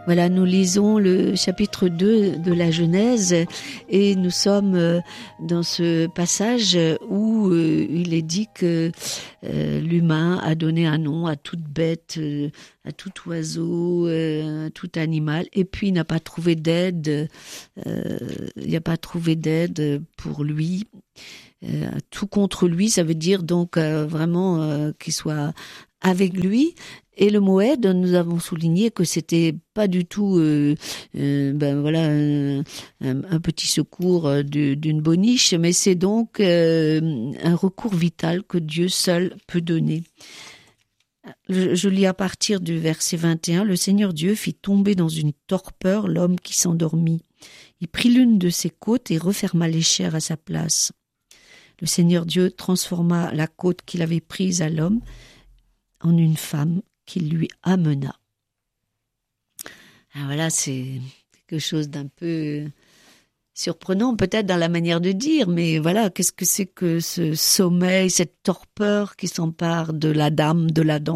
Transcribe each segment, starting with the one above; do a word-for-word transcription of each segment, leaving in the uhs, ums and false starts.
Voilà, nous lisons le chapitre deux de la Genèse et nous sommes dans ce passage où il est dit que l'humain a donné un nom à toute bête, à tout oiseau, à tout animal, et puis il n'a pas trouvé d'aide, il n'a pas trouvé d'aide pour lui. Euh, tout contre lui, ça veut dire donc euh, vraiment euh, qu'il soit avec lui. Et le mot aide, nous avons souligné que c'était pas du tout, euh, euh, ben voilà, un, un petit secours de, d'une boniche, mais c'est donc euh, un recours vital que Dieu seul peut donner. Je, je lis à partir du verset vingt et un. Le Seigneur Dieu fit tomber dans une torpeur l'homme qui s'endormit. Il prit l'une de ses côtes et referma les chairs à sa place. Le Seigneur Dieu transforma la côte qu'il avait prise à l'homme en une femme qu'il lui amena. Alors voilà, c'est quelque chose d'un peu surprenant, peut-être dans la manière de dire, mais voilà, qu'est-ce que c'est que ce sommeil, cette torpeur qui s'empare de la dame, de l'Adam ?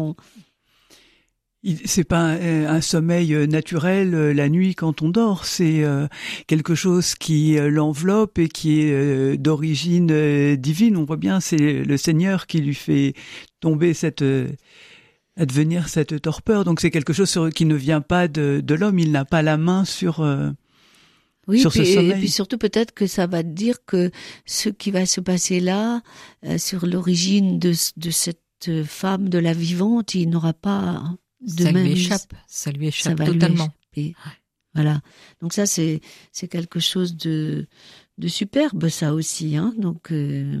C'est pas un, un sommeil naturel la nuit quand on dort, c'est quelque chose qui l'enveloppe et qui est d'origine divine. On voit bien, c'est le Seigneur qui lui fait tomber cette, advenir cette torpeur. Donc c'est quelque chose qui ne vient pas de, de l'homme, il n'a pas la main sur, oui, sur puis, ce sommeil. Et puis surtout peut-être que ça va dire que ce qui va se passer là, euh, sur l'origine de, de cette femme, de la vivante, il n'aura pas... De ça même, lui échappe, ça lui échappe ça totalement. Lui voilà. Donc ça, c'est c'est quelque chose de de superbe, ça aussi. Hein. Donc euh,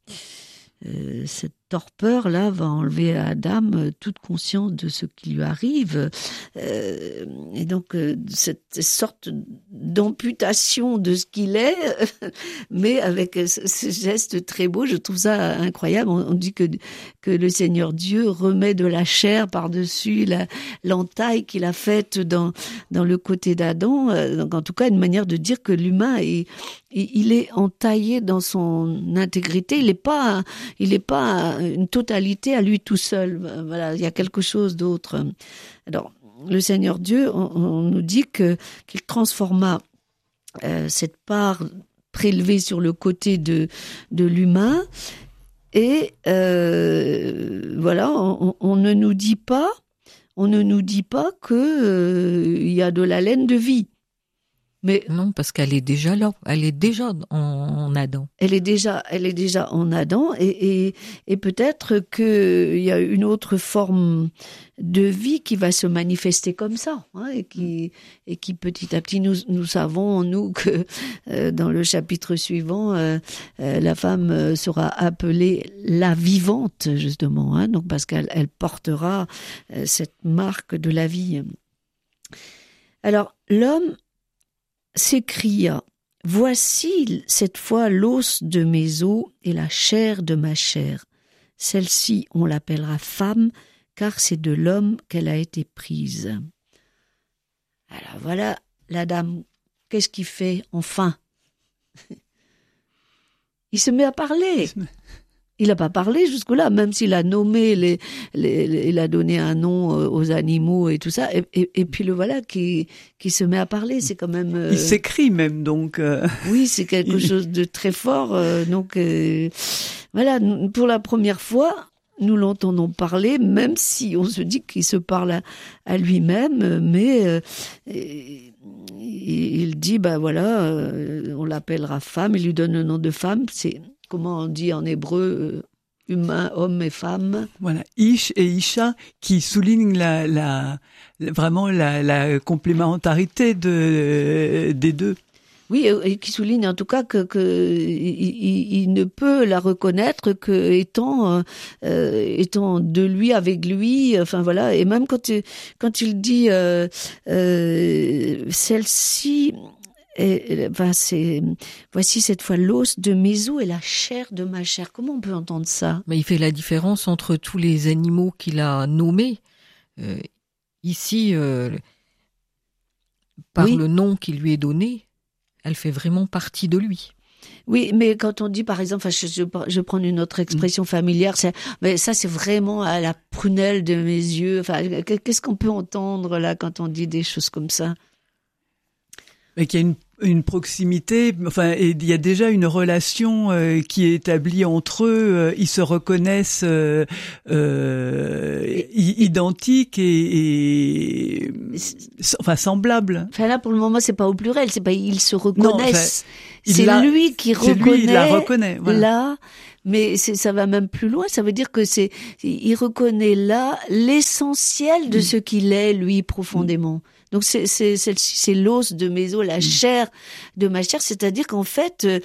euh, cette torpeur là va enlever à Adam toute conscience de ce qui lui arrive, euh, et donc euh, cette sorte d'amputation de ce qu'il est, mais avec ce, ce geste très beau. Je trouve ça incroyable. On, on dit que que le Seigneur Dieu remet de la chair par-dessus la, l'entaille qu'il a faite dans dans le côté d'Adam. Donc en tout cas une manière de dire que l'humain est il est entaillé dans son intégrité. Il n'est pas il n'est pas une totalité à lui tout seul. Voilà, il y a quelque chose d'autre. Alors, le Seigneur Dieu, on, on nous dit que qu'il transforma euh, cette part prélevée sur le côté de de l'humain, et euh, voilà, on, on ne nous dit pas, on ne nous dit pas que euh, il y a de la laine de vie. Mais non, parce qu'elle est déjà là, elle est déjà en, en Adam. Elle est déjà, elle est déjà en Adam, et, et, et peut-être qu'il y a une autre forme de vie qui va se manifester comme ça, hein, et qui, et qui petit à petit, nous, nous savons, nous, que euh, dans le chapitre suivant, euh, euh, la femme sera appelée la vivante, justement, hein, donc parce qu'elle elle portera euh, cette marque de la vie. Alors, l'homme s'écria: « Voici cette fois l'os de mes os et la chair de ma chair. Celle-ci, on l'appellera femme, car c'est de l'homme qu'elle a été prise. » Alors voilà, la dame, qu'est-ce qu'il fait enfin ? Il se met à parler. Il n'a pas parlé jusque-là, même s'il a nommé, les, les, les, il a donné un nom aux animaux et tout ça. Et, et, et puis le voilà qui, qui se met à parler, c'est quand même... Euh... Il s'écrit même, donc... Euh... Oui, c'est quelque il... chose de très fort. Euh, donc euh, voilà, pour la première fois, nous l'entendons parler, même si on se dit qu'il se parle à, à lui-même, mais euh, il dit, ben voilà, euh, on l'appellera femme, il lui donne le nom de femme, c'est... Comment on dit en hébreu, euh, humain, homme et femme. Voilà, Ish et Isha, qui soulignent la, la, vraiment la, la complémentarité de, des deux. Oui, et qui souligne en tout cas que, que il, il ne peut la reconnaître que étant euh, étant de lui, avec lui. Enfin voilà, et même quand il, quand il dit euh, euh, celle-ci. Et, ben c'est, voici cette fois l'os de mes os et la chair de ma chair. Comment on peut entendre ça ? Mais il fait la différence entre tous les animaux qu'il a nommés. Euh, ici, euh, par oui. le nom qui lui est donné, elle fait vraiment partie de lui. Oui, mais quand on dit, par exemple, enfin, je, je, je prends une autre expression familière, c'est, mais ça, c'est vraiment à la prunelle de mes yeux. Enfin, qu'est-ce qu'on peut entendre là quand on dit des choses comme ça? Mais qu'il y a une, une proximité, enfin, et il y a déjà une relation euh, qui est établie entre eux. Euh, ils se reconnaissent euh, euh, identiques et, et enfin semblables. Enfin là, pour le moment, c'est pas au pluriel, c'est pas ils se reconnaissent. Non, c'est la, lui qui c'est reconnaît. Lui, il la reconnaît. Voilà. Là. Mais c'est, ça va même plus loin. Ça veut dire que c'est, il reconnaît là l'essentiel de mmh. ce qu'il est, lui, profondément. Mmh. Donc c'est, c'est, c'est, c'est l'os de mes os, la mmh. chair de ma chair. C'est-à-dire qu'en fait, euh,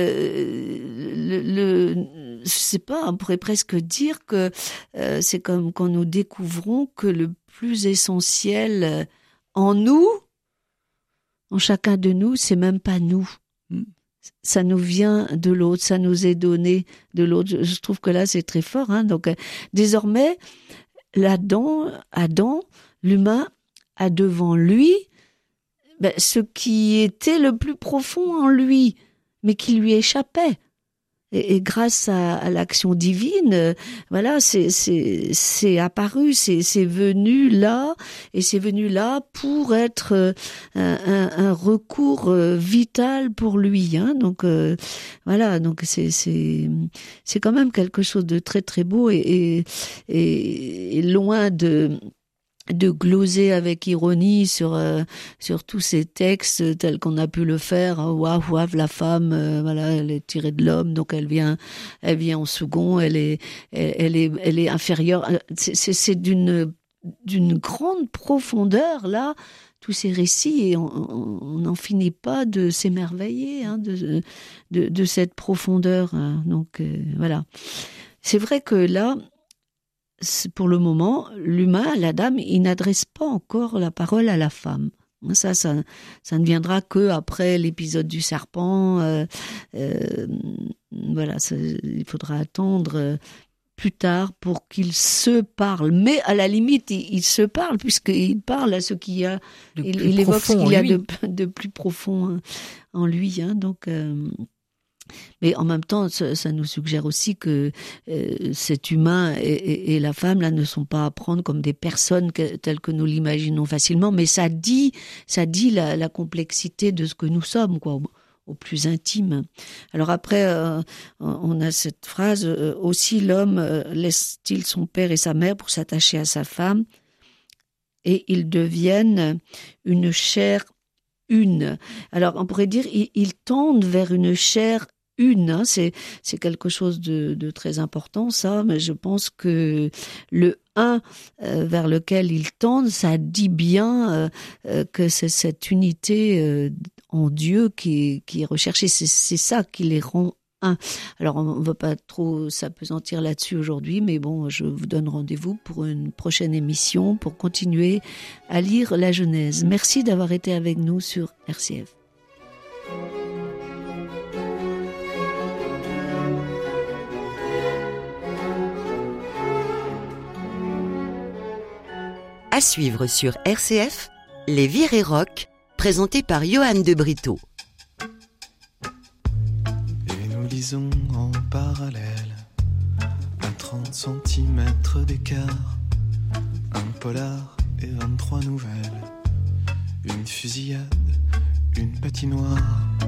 le, le, je sais pas, on pourrait presque dire que euh, c'est comme quand nous découvrons que le plus essentiel en nous, en chacun de nous, c'est même pas nous. Mmh. Ça nous vient de l'autre, ça nous est donné de l'autre. Je, je trouve que là, c'est très fort. Hein. Donc, euh, désormais, l'Adam, Adam, l'humain, a devant lui ben, ce qui était le plus profond en lui, mais qui lui échappait. Et, et grâce à, à l'action divine, euh, voilà, c'est, c'est, c'est apparu, c'est, c'est venu là, et c'est venu là pour être euh, un, un, un recours euh, vital pour lui. Hein. Donc euh, voilà, donc c'est, c'est, c'est quand même quelque chose de très très beau et, et, et, et loin de de gloser avec ironie sur euh, sur tous ces textes tels qu'on a pu le faire. Waouh, waouh, la femme, euh, voilà, elle est tirée de l'homme, donc elle vient, elle vient en second, elle est, elle, elle est, elle est inférieure. C'est, c'est, c'est d'une d'une grande profondeur là. Tous ces récits et on n'en finit pas de s'émerveiller hein, de, de de cette profondeur. Hein. Donc euh, voilà. C'est vrai que là. Pour le moment, l'humain, l'Adam, il n'adresse pas encore la parole à la femme. Ça, ça, ça ne viendra que après l'épisode du serpent. Euh, euh, voilà, ça, il faudra attendre plus tard pour qu'ils se parlent. Mais à la limite, ils, ils se parlent puisqu'il parle à ce qu'il y a. Il, il évoque ce qu'il y a de, de plus profond en lui. Hein, donc. Euh, Mais en même temps, ça, ça nous suggère aussi que euh, cet humain et, et, et la femme là ne sont pas à prendre comme des personnes que, telles que nous l'imaginons facilement, mais ça dit, ça dit la, la complexité de ce que nous sommes, quoi, au, au plus intime. Alors après, euh, on a cette phrase euh, aussi l'homme euh, laisse-t-il son père et sa mère pour s'attacher à sa femme, et ils deviennent une chair une. Alors on pourrait dire ils, ils tendent vers une chair une, hein, c'est c'est quelque chose de, de très important ça, mais je pense que le un euh, vers lequel ils tendent, ça dit bien euh, euh, que c'est cette unité euh, en Dieu qui, qui est recherchée, c'est, c'est ça qui les rend un. Alors on ne va pas trop s'apesantir là-dessus aujourd'hui, mais bon, je vous donne rendez-vous pour une prochaine émission pour continuer à lire la Genèse. Merci d'avoir été avec nous sur R C F. À suivre sur R C F, Les Virées Rock, présenté par Johan de Brito. Et nous lisons en parallèle, à trente centimètres d'écart, un polar et vingt-trois nouvelles, une fusillade, une patinoire.